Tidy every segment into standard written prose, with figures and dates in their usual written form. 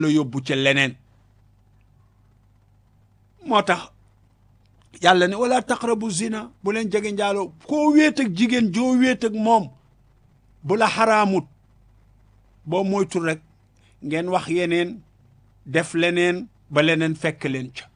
la yóbbu ca leneen. moo tax yàlla ne wala taqrabu zina bu leen jege njaaloo koo wéet ak jigéen joo wéet ak moom bu la xaraamut boo moytul rek ngeen wax yeneen def leneen ba leneen fekk leen ca.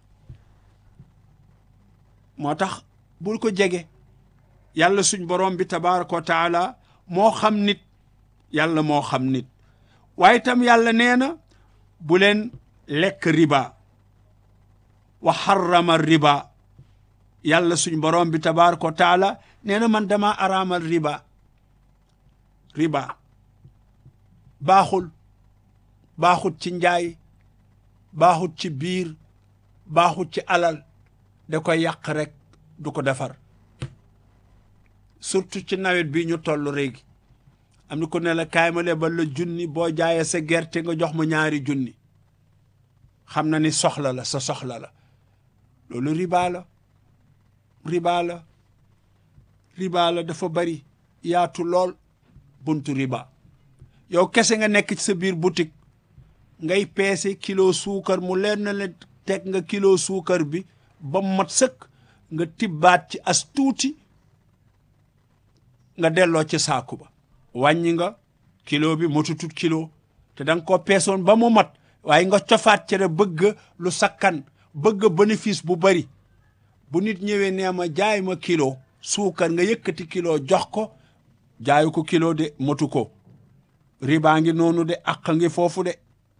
moo tax bul ko jege. yàlla suñ borom bi tabaraka wa taala moo xam nit, yàlla moo xam nit. waaye tam yàlla nee na bu leen lekk riba, wa harrama riba. yàlla suñ borom bi tabaraka wa taala nee na man dama araamal riba. riba baaxul, baaxut ci njaay, baaxut ci biir, baaxut ci alal, da koy yàq rek du ko defar. surtout ci nawet bi ñu toll léegi am na ko ne la kaay ma lebal la junni boo jaayee sa gerte nga jox ma ñaari junni, xam na ni soxla la, sa soxla la. loolu riba la, riba la, riba la, dafa bari yaatu lool buntu riba. yow kese nga nekk ci sa biir boutique ngay peese kilo suukar mu leer na la teg nga kilo suukar bi ba mat sëkk, nga tibbaat ci as tuuti nga delloo ci saaku ba, wàññi nga kilo bi matutut kilo te da nga koo peesoon ba mu mat, waaye nga cofaat ci rek bëgg lu sakkan, bëgg bénéfice bu bari. bu nit ñëwee nee ma jaay ma kilo suukar, nga yëkkati kilo jox ko, jaayu ko kilo de matu ko. riba ngi noonu de, àq ngi foofu de,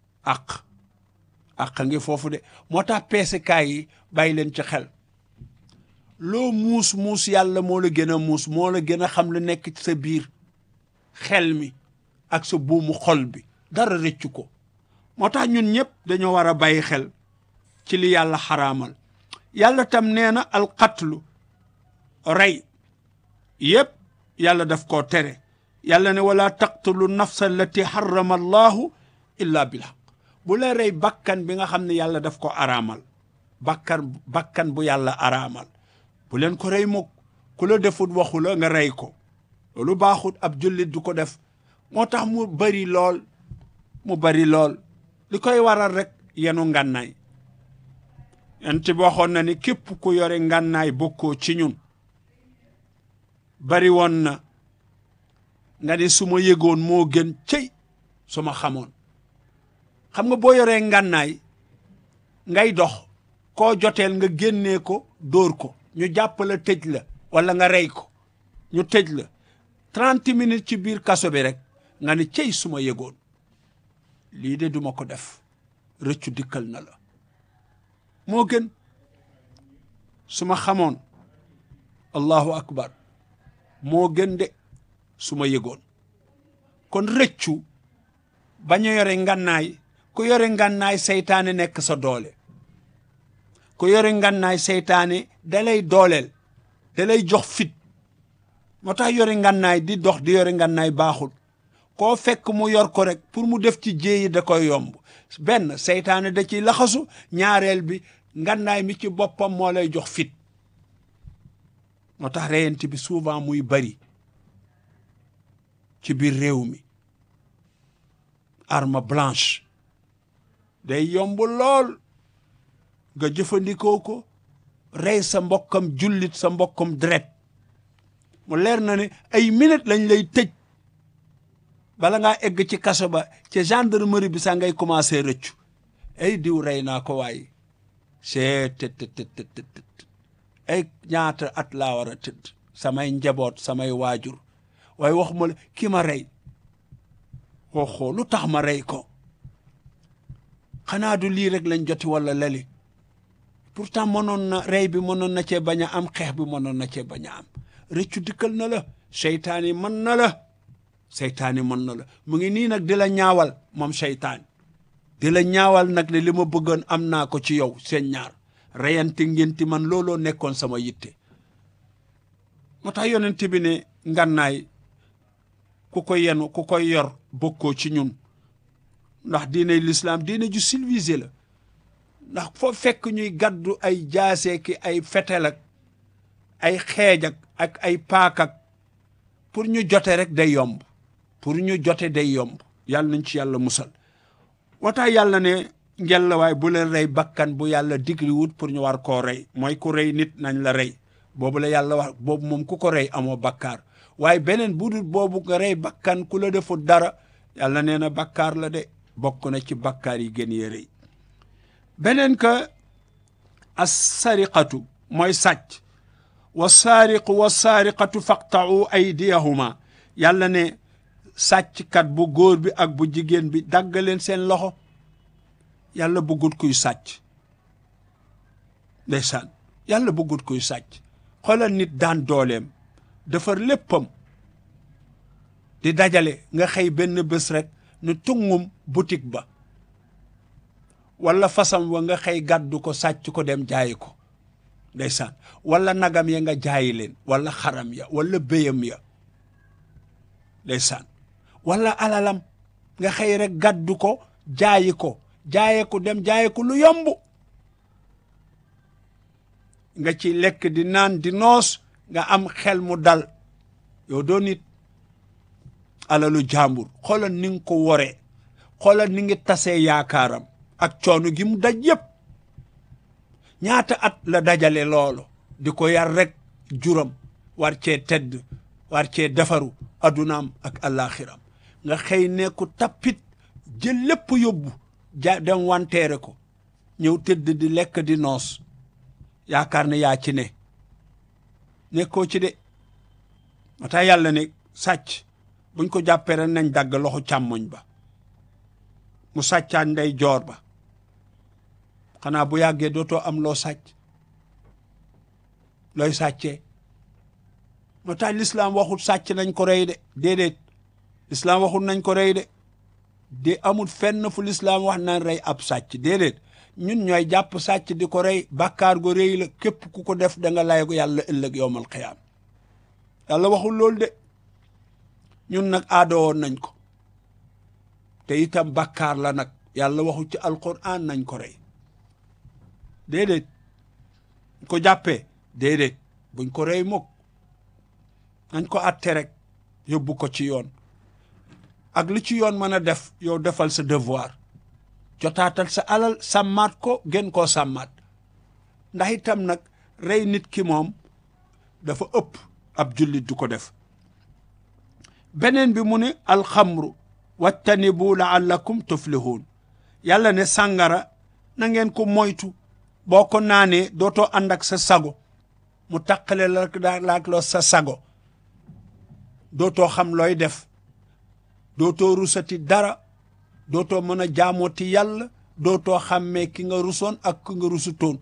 àq ngi foofu de. moo tax peesekaay yi bàyyi leen ci xel. loo muus muus yàlla moo la gën a muus, moo la gën a xam lu nekk ci sa biir xel mi ak sa buumu xol bi, dara rëccu ko. moo tax ñun ñëpp dañoo war a bàyyi xel ci li yàlla xaraamal. yàlla tam nee na alqatlu, rey yëpp yàlla daf koo tere. yàlla ne wala taqtulu nafsa allati harrama allahu illa bilhaq. bu la rey bakkan bi nga xam ne yàlla daf ko araamal, bakkan bu yàlla araamal bu leen ko rey mukk. ku la defut waxu la nga rey ko, loolu baaxut, ab jullit du ko def. moo tax mu bari lool, mu bari lool. li koy waral rek yenu ngànnaay. yonent bi waxoon na ni képp ku yore ngànnaay bokkoo ci ñun. bari woon na nga ni su ma yëgoon moo gën cëy su ma xamoon. xam nga boo yoree ngànnaay ngay dox, koo joteel nga génnee ko dóor ko, ñu jàpp la tëj la, wala nga rey ko ñu tëj la 30 minutes ci biir kaso bi rek nga ni cëy su ma yëgoon lii de duma ko def, rëccu dikkal na la. moo gën su ma xamoon, allahu akbar, moo gën de su ma yëgoon. kon rëccu bañ a yore ngànnaay. ku yore ngànnaay seytaane nekk sa doole. ku yore ngànnaay seytaane dalay dooleel, dalay jox fit. moo tax yore ngànnaay di dox di yore ngànnaay baaxul. koo fekk mu yor ko rek pour mu def ci jéeyi da koy yomb. benn seytaane da ciy laxasu, ñaareel bi ngànnaay mi ci boppam moo lay jox fit. moo tax reyante bi souvent muy bari ci biir réew mi. arme blanche day yomb lool nga jëfandikoo ko rey sa mbokkam jullit, sa mbokkam deret. mu leer na ne ay minutes lañ lay tëj bala ngaa egg ci kaso ba, ci gendarmerie bi sax ngay commencé rëccu. ay diw rey naa ko waaye ay ñaata at laa war a tëdd, samay njaboot, samay waajur, waaye waxuma la ki ma rey. xooxoo lu tax ma rey ko? xanaa du lii rek lañ joti wala lali? pourtant mënoon na rey bi mënoon na cee bañ a am, xeex bi mënoon na cee bañ a am. rëccu dikkal na la. seytaane mën na la, seytaane mën na la. mu ngi nii nag di la ñaawal moom seytaan, di la ñaawal nag ne li ma bëggoon am naa ko ci yow. seen ñaar reyante ngénti man looloo nekkoon sama yitte. moo tax yonent bi ne ngànnaay ku ko yenu, ku koy yor bokkoo ci ñun. ndax diine l'islam diine ju civilisé la. ndax foo fekk ñuy gaddu ay jaaseeki ay fetel ak ay xeej ak ay paakak pour ñu jote rek day yomb, pour ñu jote day yomb. yàlla nañ ci yàlla musal. wataay yàlla ne ngel la waay bu leen rey bakkan bu yàlla digli wut pour ñu war koo rey mooy ku rey nit nañ la rey boobu la yàlla wax boobu moom ku ko rey amoo bakkaar waaye beneen bu dul boobu nga rey bakkan ku la defut dara yàlla nee na bakkaar la de bokk na ci bakkaar yi gën yee rëy beneen ka as sariqatu mooy sàcc wa saariqu wa saariqatu faqta'u aydiyahuma yàlla ne sàcckat bu góor bi ak bu jigéen bi dagg leen seen loxo yàlla bëggut kuy sàcc ndeysaan yàlla bëggut kuy sàcc xoolal nit daan dooleem defar léppam di dajale nga xëy benn bés rek nu tungum boutique ba wala fasam wa nga xëy gàddu ko sàcc ko dem jaayi ko ndeysaan wala nagam ya nga jaayi leen wala xaram ya wala béyam ya ndeysaan wala alalam nga xëy rek gàddu ko jaayi ko jaaye ko dem jaaye ko lu yomb nga ci lekk di naan di noos nga am xel mu dal yow doo nit alalu jàmbur xoolal ni nga ko woree xoolal ni ngi tasee yaakaaram ak coono gi mu daj yëpp ñaata at la dajale loolu di ko yar rek juram war cee tedd war cee defaru adunaam ak alaxiram nga xëy ne ku tappit jël lépp yóbbu dem wanteere ko ñëw tëdd di lekk di noos yaakaar ne yaa ci ne nekkoo ci de moo tax yàlla ne sàcc buñ ko jàppee rek nañ dagg loxo càmmoñ ba mu sàccaan ndey joor ba xanaa bu yàggee dootoo am loo sàcc looy sàccee moo tax lislaam waxut sàcc nañ ko rey de déedéet lislaam waxut nañ ko rey de amul fenn fu lislaam wax nañ rey ab sàcc déedéet ñun ñooy jàpp sàcc di ko rey bàkkaar go rëy la képp ku ko def da nga lay ko yàlla ëllëg yowmal xiyaam yàlla waxul loolu de ñun nag aada woon nañ ko te itam bàkkaar la nag yàlla waxu ci alquran nañ ko rey déedéet ko jàppee déedéet buñ ko rey mukk nañ ko atte rek yóbbu ko ci yoon ak li ci yoon mën a def yow defal sa devoir jotaatal sa alal sàmmaat ko gën koo sàmmaat ndax itam nag rey nit ki moom dafa ëpp ab jullit du ko def beneen bi mu ne alxamru wattanibu laallakum tuflihun yàlla ne sàngara na ngeen ko moytu boo ko naanee dootoo ànd ak sa sago mu taqale laak loo sa sago dootoo xam looy def dootoo rusati dara dootoo mën a jaamooti yàlla dootoo xàmmee ki nga rusoon ak ki nga rusutoon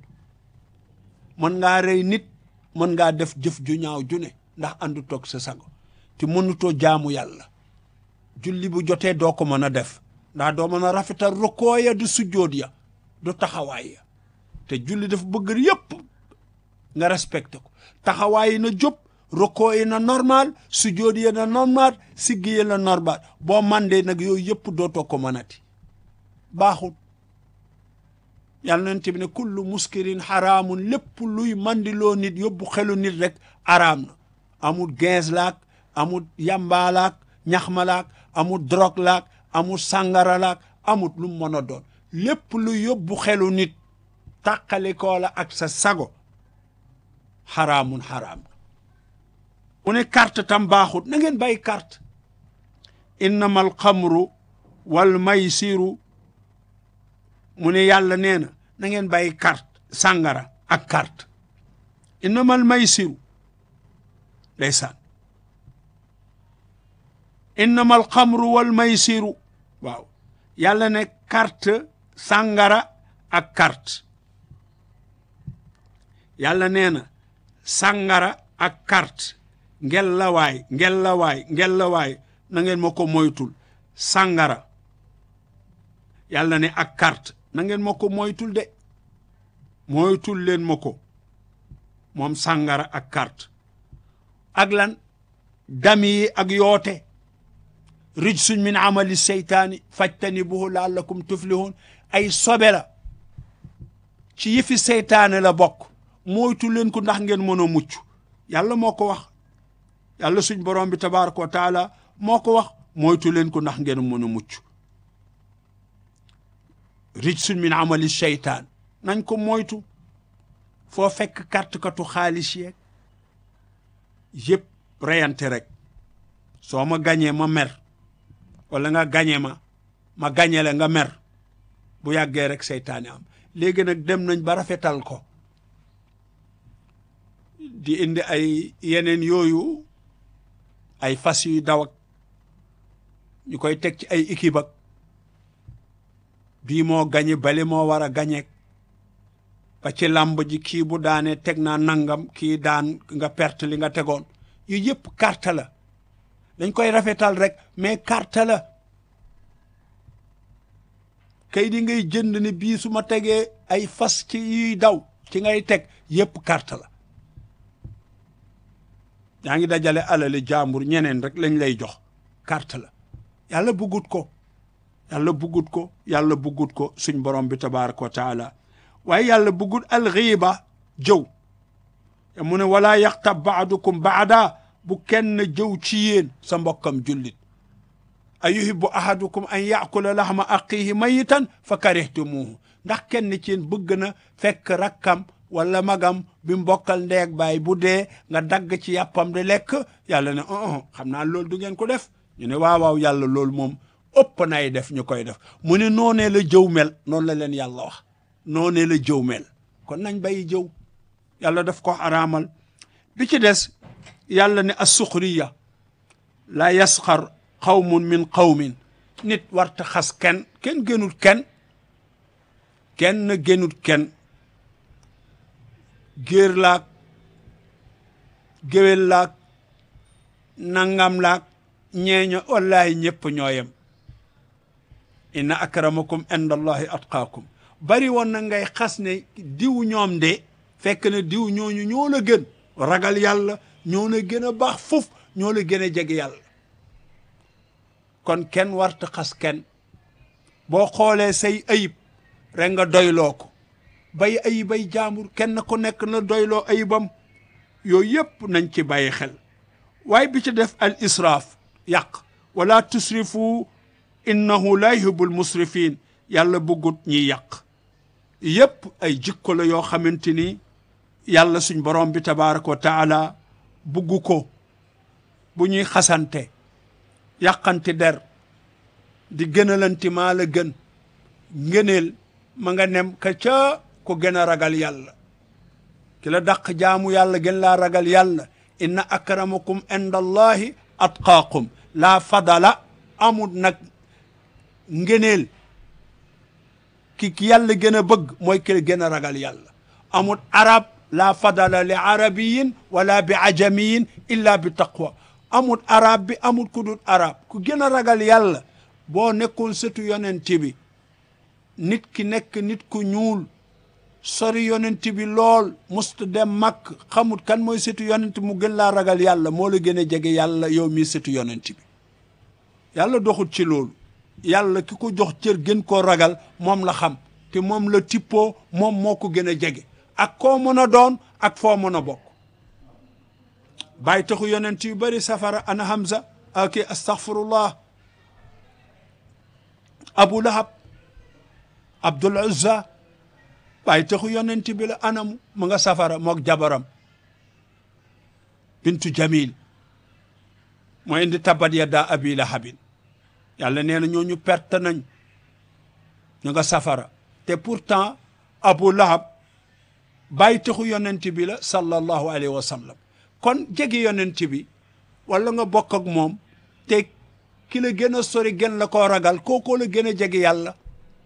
mën ngaa rey nit mën ngaa def jëf ju ñaaw ju ne ndax àndu toog sa sago te mënutoo jaamu yàlla julli bu jotee doo ko mën a def ndax doo mën a rafetal rukkoo ya du sujjóot ya du taxawaay ya te julli dafa bëgg yépp nga respecté ko taxawaay yi na jub rukkoo yi na normal sujjóot yi na normal siggi yi na normal boo mandee nag yooyu yëpp dootoo ko mënati baaxul yàlla nañ bi ne kullu muskirin xaraamun lépp luy mandiloo nit yóbbu xelu nit rek araam na amul gens laak amul yambaalaak ñaxmalaak amul drogue laak amul sàngara laak amul lu mu mën a doon lépp luy yóbbu xelu nit tàqalikoo la ak sa sago xaraamun xaraam mu ne carte tam baaxut na ngeen bàyyi carte innama alxamru wal maysiru mu ne yàlla nee na ngeen bàyyi carte sàngara ak carte innama al maysiru ndeysaan innama alxamru wal maysiru waaw yàlla ne carte sàngara ak carte yàlla nee na sàngara ak carte ngelawaay na ngeen ma ko moytul sàngara yàlla ne ak carte na ngeen ma ko moytul de moytul leen ma ko moom sàngara ak carte ak lan dami yi ak yoote rijsun min amali seytaani fajtanibuhu laallakum tuflihun ay sobe la ci yëfi seytaane la bokk moytu leen ko ndax ngeen mën a mucc yàlla moo ko wax yàlla suñ borom bi tabaraka wa taala moo ko wax moytu leen ko ndax ngeen mën a mucc rijsun min amali sheytaan nañ ko moytu. foo fekk carte katu xaalis yeeg yëpp reyante rek soo ma gañee ma mer wala nga gañe ma gañe la nga mer bu yàggee rek seytaane am. léegi nag dem nañ ba rafetal ko di indi ay yeneen yooyu ay fas yu daw ak ñu koy teg ci ay équipe ak bii moo gañe bale moo war a gañeek ba ci làmb ji kii bu daanee teg naa nangam kii daan nga perte li nga tegoon yu yëpp carte la dañ koy rafetal rek mais carte la. kay di ngay jënd ne bii su ma tegee ay fas ci yuy daw ci ngay teg yëpp carte la. yaa ngi dajale alali jàmbur ñeneen rek lañ lay jox carte la. yàlla buggut ko yàlla buggut ko suñ borom bi tabaraka wa taala. waaye yàlla buggut alxiiba jëw mu ne wala yaxtab baadukum baada bu kenn jëw ci yéen sa mbokkam jullit. ayuhibbu ahadukum an yaakula lahma aqihi mayitan fa karihtumuhu ndax kenn ci yéen bëgg na fekk rakkam wala magam bi mbokkal ndeeg baay bu dee nga dagg ci yàppam di lekk. yàlla ne xam naa loolu du ngeen ko def. ñu ne waaw yàlla loolu moom ëpp nay def ñu koy def. mu ne noonee la jëw mel noonu la leen yàlla wax noonee la jëw mel kon nañ bàyyi jëw yàlla daf ko araamal. bi ci des yàlla ne as-suxriya la yasxar qawmun min qawmin nit warta xas kenn gënut kenn gënut kenn. géer laak géwél laak nangam laak ñeeño wallahi ñëpp ñooyem. inna akramakum indallahi atqaakum bari woon na ngay xas ne diw ñoom de fekk na diw ñooñu ñoo la gën ragal yàlla ñoo la gën a baax fuf ñoo la gën a jege yàlla. kon kenn warta xas kenn boo xoolee say ayib rek nga doyloo ko bay ayibay jaambur kenn ku nekk na doyloo ayibam. yooyu yëpp nañ ci bàyyi xel. waaye bi ci def al israaf yàq wala tusrifu innahu la yuhibbul musrifin yàlla bëggut ñiy yàq. yëpp ay jikko la yoo xamante ni yàlla suñ borom bi tabaraka wa taala buggu ko. bu ñuy xasante yàqante der di gënalanti maa la gën ngëneel ma nga nem ka ca ko gën a ragal yàlla ki la dàq jaamu yàlla gën laa ragal yàlla. inna akramakum indallahi atqaakum laa fadala amul nag ngëneel ki yàlla gën a bëgg mooy ki gën a ragal yàlla. amul arab laa fadala li arabiyin wala bi ajamiyin illa bi taqwa. amul arab bi amul ku dul arab ku gën a ragal yàlla boo nekkoon sëtu yonent bi nit ki nekk nit ku ñuul sori yonent bi lool musta dem màkk xamut kan mooy sëtu yonent mu gën laa ragal yàlla moo la gën a jege yàlla yow mii sëtu yonent bi. yàlla doxut ci loolu. yàlla ki ko jox cër gën koo ragal moom la xam te moom la tippoo moom moo ko gën a jege ak koo mën a doon ak foo mën a bokk. bàyyi taxu yonent yu bari safara ana Hamza ak astaghfirullah Abu Lahab Abdul Uzza bàyyi taxu yonent bi la anamu mu nga safara mook jabaram bintu Jamil moo indi tabbat yada abi lahabin. yàlla nee na ñooñu perte nañ ñu nga safara te pourtant Abu Lahab bàyyi taxu yonent bi la sallallahu alayhi wa sallam. kon jege yonent bi wala nga bokk ak moom te ki la gën a sori gën la koo ragal kookoo la gën a jege yàlla.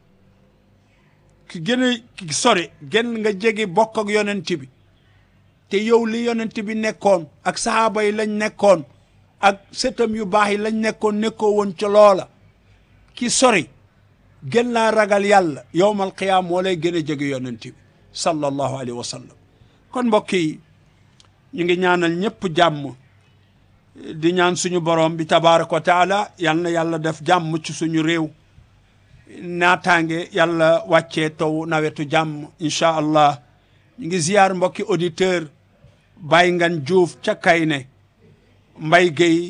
ki gën a sori gën nga jege bokk ak yonent bi te yow li yonent bi nekkoon ak sahaaba yi lañ nekkoon ak sëtam yu baax yi lañ nekkoon nekkoo woon ca loola. ki sori gën laa ragal yàlla yowmal qiyaam moo lay gën a jege yonent bi sallallahu alayhi wa sallam. kon mbokk yi ñu ngi ñaanal ñëpp jàmm di ñaan suñu borom bi tabaraka wa taala yal na yàlla def jàmm ci suñu réew. naataange yàlla wàccee taw nawetu jàmm incha allah. ñu ngi ziyaar mbokki auditeur Baye Ngan Diouf ca Kayne Mbay Gueye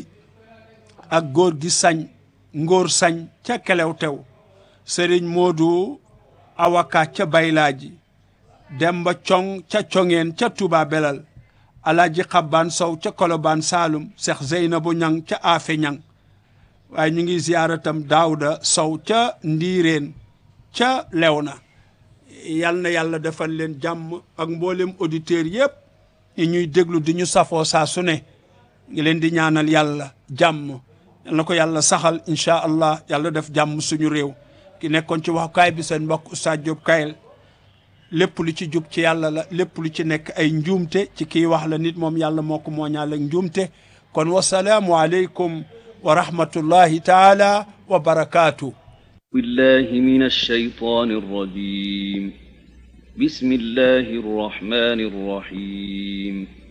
ak góor gi sañ ngóor sañ ca Kelew Tew Serigne Modou Awaka ca Baylaaji Demba Cong ca Congeen ca Touba Belal Alaaji Xabbaan Sow ca Kolobaan Saalum Cheikh Zeynabu Ñang ca Afe Ñang waaye ñu ngi ziyaaratam Daawda Sow ca Ndiireen ca Lewna yal na yàlla defal leen jàmm ak mboolem auditeurs yépp yi ñuy déglu di ñu safoo saa su ne ngi leen di ñaanal yàlla jàmm yal na ko yàlla saxal incha allah yàlla def jàmm suñu réew ki nekkoon ci waxukaay bi seen mbokk Oustaz Diop Kayel lépp lu ci jub ci yàlla la lépp lu ci nekk ay njuumte ci kii wax la nit moom yàlla moo ko mooñaal ak njuumte kon wasalaamu aleykum wa rahmatullahi taala wa barakaatu. billahi min ash-shaytan ar-rajim. bismillahi ar-rahmani ar-rahim.